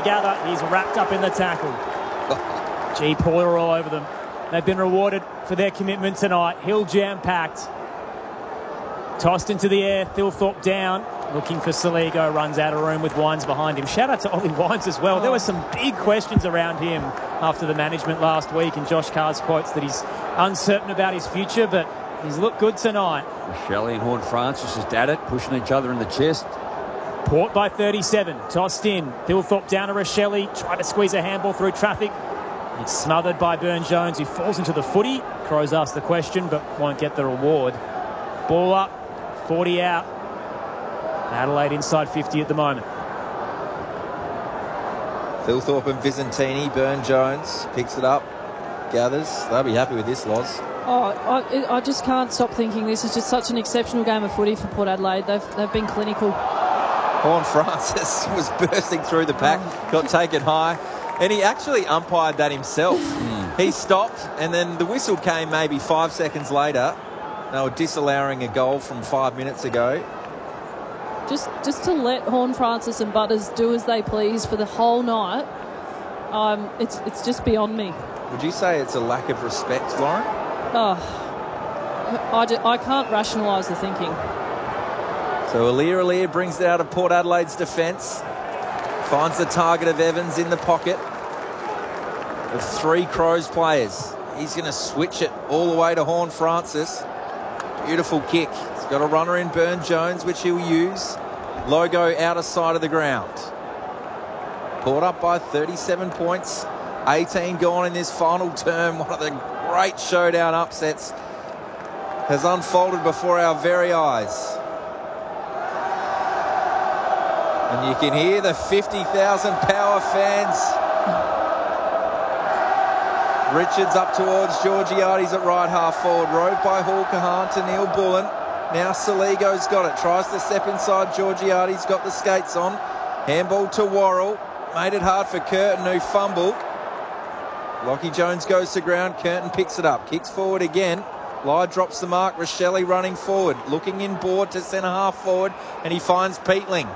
Gather. He's wrapped up in the tackle. Gee, Paul all over them. They've been rewarded for their commitment tonight. Hill jam-packed. Tossed into the air. Thilthorpe down. Looking for Saligo. Runs out of room with Wines behind him. Shout out to Ollie Wines as well. There were some big questions around him after the management last week, and Josh Carr's quotes that he's uncertain about his future, but he's looked good tonight. Shelley and Horne-Francis just at it, pushing each other in the chest. Port by 37. Tossed in. Thilthorpe down to Rochelle. Tried to squeeze a handball through traffic. It's smothered by Burne-Jones, who falls into the footy. Crows ask the question, but won't get the reward. Ball up, 40 out. Adelaide inside 50 at the moment. Thilthorpe and Visentini. Burne-Jones picks it up, gathers. They'll be happy with this, Loz. I just can't stop thinking this is just such an exceptional game of footy for Port Adelaide. They've been clinical. Horne-Francis was bursting through the pack, got taken high, and he actually umpired that himself. He stopped, and then the whistle came maybe 5 seconds later. They were disallowing a goal from 5 minutes ago. Just to let Horne-Francis and Butters do as they please for the whole night, it's just beyond me. Would you say it's a lack of respect, Lauren? I can't rationalise the thinking. So Aliir brings it out of Port Adelaide's defence. Finds the target of Evans in the pocket of 3 Crows players. He's going to switch it all the way to Horne-Francis. Beautiful kick. He's got a runner in Burne-Jones, which he'll use. Logo outer side of the ground. Port up by 37 points. 18 gone in this final term. One of the great showdown upsets has unfolded before our very eyes. And you can hear the 50,000 Power fans. Richards up towards Georgiades at right half forward. Rove by Hall Kahan to Neil Bullen. Now Saligo's got it. Tries to step inside Georgiades. Got the skates on. Handball to Worrell. Made it hard for Curtin, who fumbled. Lockie Jones goes to ground. Curtin picks it up. Kicks forward again. Lai drops the mark. Rochelle running forward. Looking in board to centre half forward. And he finds Peatling.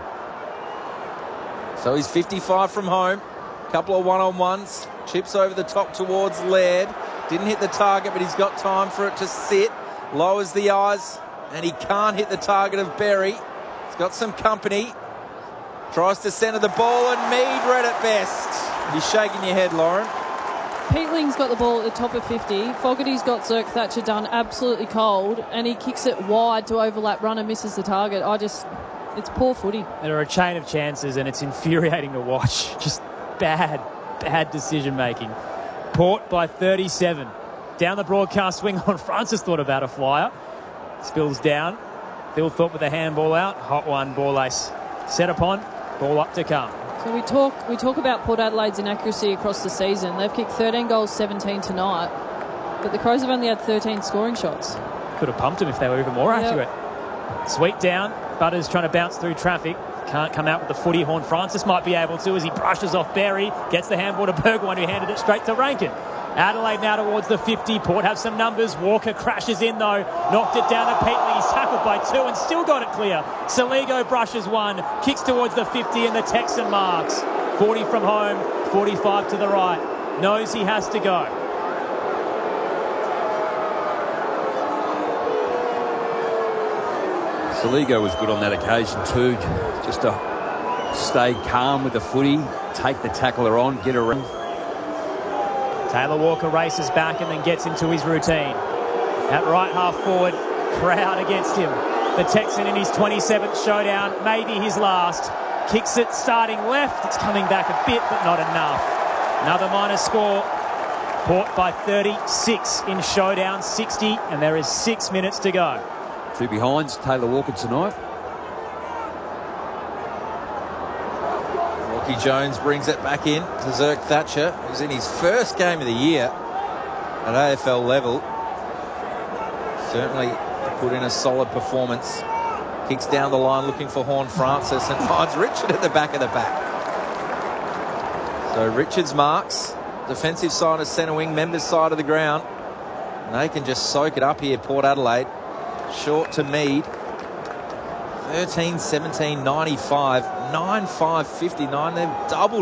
So he's 55 from home. Couple of one-on-ones. Chips over the top towards Laird. Didn't hit the target, but he's got time for it to sit. Lowers the eyes, and he can't hit the target of Berry. He's got some company. Tries to centre the ball, and Mead read it best. You're shaking your head, Lauren. Peatling's got the ball at the top of 50. Fogarty's got Zerk Thatcher done absolutely cold, and he kicks it wide to overlap runner, misses the target. It's poor footy. There are a chain of chances, and it's infuriating to watch. Just bad decision-making. Port by 37. Down the broadcast swing on Francis thought about a flyer. Spills down. Thilthorpe with a handball out. Hot one, ball ace. Set upon, ball up to come. So we talk about Port Adelaide's inaccuracy across the season. They've kicked 13 goals, 17 tonight. But the Crows have only had 13 scoring shots. Could have pumped them if they were even more accurate. Sweep down. Butters trying to bounce through traffic. Can't come out with the footy. Horne-Francis might be able to as he brushes off Berry. Gets the handball to Burgoyne, who handed it straight to Rankin. Adelaide now towards the 50. Port have some numbers. Walker crashes in though. Knocked it down to Peatley. He's tackled by 2 and still got it clear. Saligo brushes 1. Kicks towards the 50 and the Texan marks. 40 from home. 45 to the right. Knows he has to go. Saligo was good on that occasion too, just to stay calm with the footy, take the tackler on, get around. Taylor Walker races back and then gets into his routine. At right half forward, crowd against him. The Texan in his 27th showdown, maybe his last. Kicks it starting left, it's coming back a bit but not enough. Another minor score. Port by 36 in showdown 60 and there is 6 minutes to go. 2 behinds, Taylor Walker tonight. Lockie Jones brings it back in to Zerk Thatcher, who's in his first game of the year at AFL level. Certainly put in a solid performance. Kicks down the line looking for Horne-Francis and finds Richard at the back of the pack. So Richards marks. Defensive side of centre wing, members side of the ground. And they can just soak it up here, Port Adelaide. Short to Mead. 13-17-95. 9-5-59. They've doubled